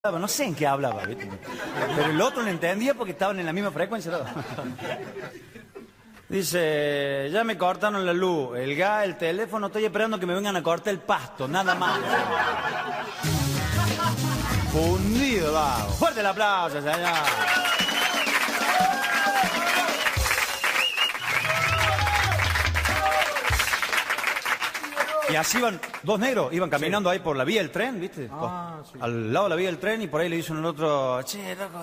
No sé en qué hablaba, ¿viste? Pero el otro le entendía porque estaban en la misma frecuencia. Dice, ya me cortaron la luz, el gas, el teléfono, estoy esperando que me vengan a cortar el pasto, nada más. Fundido, vago. Fuerte el aplauso, señor. Y así iban, dos negros, iban caminando ahí por la vía del tren, ¿viste? Sí. Al lado de la vía del tren y por ahí le dicen al otro, che, loco,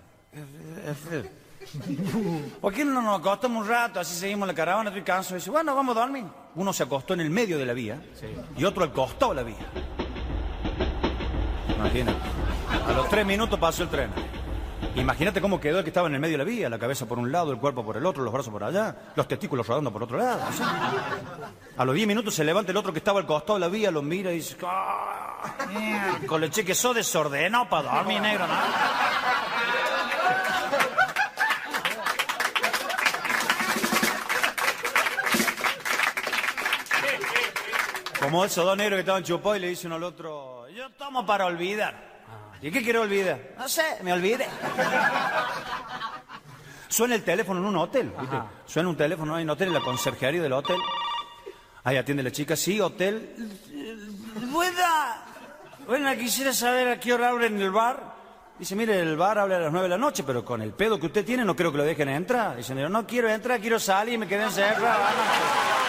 ¿por qué no nos acostamos un rato? Así seguimos la caravana, estoy cansado. Y dice, bueno, vamos a dormir. Uno se acostó en el medio de la vía y otro al costado de la vía. Imagínate. A los 3 minutos pasó el tren. Imagínate cómo quedó el que estaba en el medio de la vía, la cabeza por un lado, el cuerpo por el otro, los brazos por allá, los testículos rodando por otro lado. ¿Sí? A los 10 minutos se levanta el otro que estaba al costado de la vía, lo mira y dice, coleche, que sos desordenado para dormir, negro, ¿no? Como esos dos negros que estaban chupados y le dicen al otro, yo tomo para olvidar. ¿Y qué quiero olvidar? No sé, me olvidé. Suena el teléfono en un hotel, ¿viste? Suena un teléfono en un hotel, en la conserjería del hotel. Ahí atiende la chica, sí, hotel. Bueno, quisiera saber a qué hora abren el bar. Dice, mire, el bar abre a las 9 de la noche, pero con el pedo que usted tiene no creo que lo dejen entrar. Dice, no quiero entrar, quiero salir, me quedé encerrado.